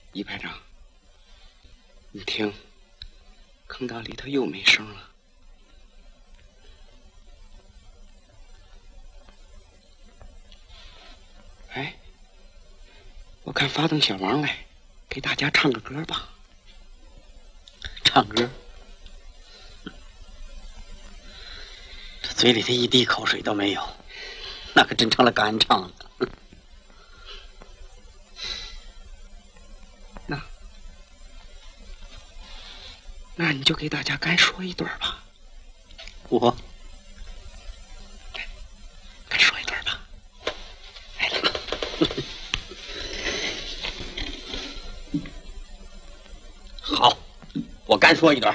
一排长，你听，坑道里头又没声了。哎，我看发动小王来，给大家唱个歌吧。 唱歌？这嘴里头一滴口水都没有，那可真成了干唱了。 那你就给大家干说一段吧。 我干说一段吧。来了。 好，我干说一段。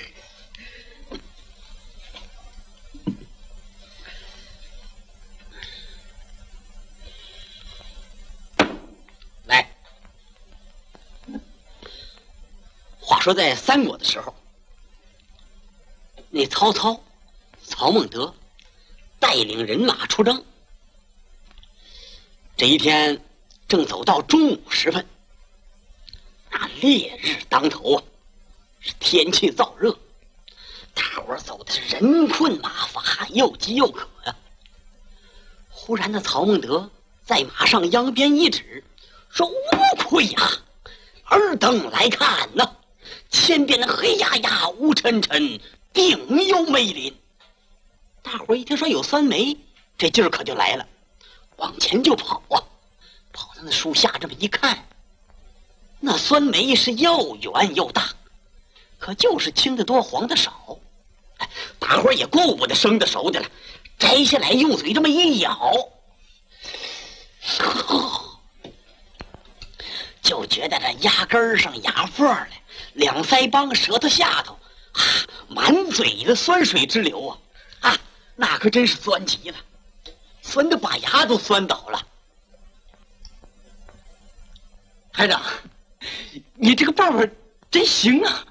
来，话说在三国的时候，那曹操、曹孟德带领人马出征。这一天正走到中午时分，那烈日当头啊，是天气燥热，大伙走的是人困马乏，又饥又渴呀。忽然那曹孟德在马上扬鞭一指，说：“乌亏呀，尔等来看呐！前边的黑压压、乌沉沉，定有梅林。”大伙一听说有酸梅，这劲儿可就来了，往前就跑啊！跑到那树下这么一看，那酸梅是又圆又大，可就是青的多，黄的少。大伙也顾不得生的熟的了，摘下来用嘴这么一咬，就觉得这牙根上牙缝来，两腮帮舌头下头满嘴的酸水直流啊！那可真是酸极了，酸的把牙都酸倒了。排长，你这个办法真行啊！